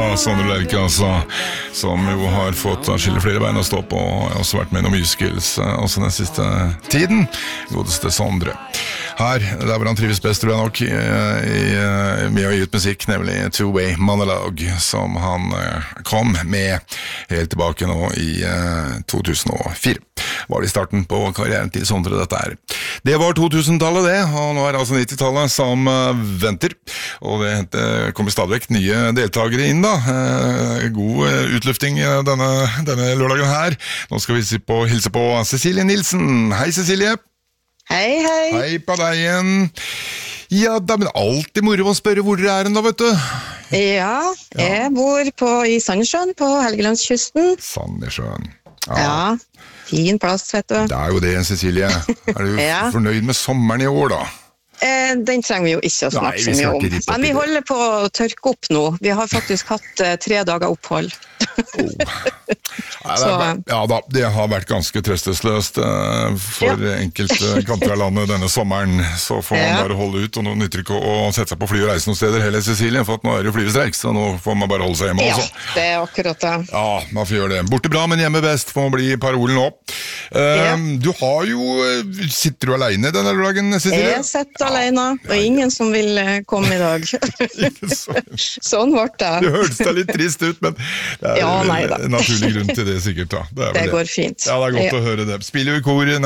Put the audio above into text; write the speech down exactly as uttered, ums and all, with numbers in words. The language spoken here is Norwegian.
Sondre Lerche, altså, som jo har fått skille flere bein å stå på, og har også vært med i noen musicals også den siste tiden. Godeste Sondre. Her, der hvor han trives best, tror jeg nok, i, med å gi ut musikk, nemlig Two-Way Monologue, som han kom med helt tilbake nå i to tusen og fire. Var det i starten på karrieren til Sondre dette her. Det var to tusen-tallet det, og nå er det altså nitti-tallet som venter, og det kommer stadigvæk nye deltagere inn da. God utlufting denne, denne lørdagen her. Nå skal vi si på, hilse på Cecilie Nilsen. Hei Cecilie! Hei, hei! Hei på deg igjen! Ja, da, men alltid moro å spørre hvor dere er da, vet du. Ja, jeg bor på, i Sandnessjøen på Helgelandskysten. Sandnessjøen. Ja. ja, fin plass, vet du. Det er jo det, Cecilie. Er du ja. fornøyd med sommeren i år da? Eh, den trenger vi jo ikke å snakke så mye om. Men vi holder på å tørke opp nå. Vi har faktisk hatt eh, tre dager opphold. oh. Nei, det er, ja da, det har vært ganske trøstesløst uh, for ja. enkelte kanter av landet denne sommeren. Så får man ja. bare holde ut, og nå nytter ikke å sette seg på fly og reise noen steder heller, Cecilie, for at nå er det flyvestreik, så nå får man bare holde seg hjemme også. Ja, det er akkurat det. Ja, man får gjøre det. Borte bra, men hjemme best, får bli parolen nå. Uh, ja. Du har jo, sitter du alene denne dagen, Cecilie? Jeg sitter ja. alene, og ja, ingen ja. som vil komme i dag. Sånn ble det. Det hørtes da litt trist ut, men det er ja, en naturlig grunn til det sikkert da. Det, det går fint. Ja, det er godt ja. å høre det. Spiller vi kor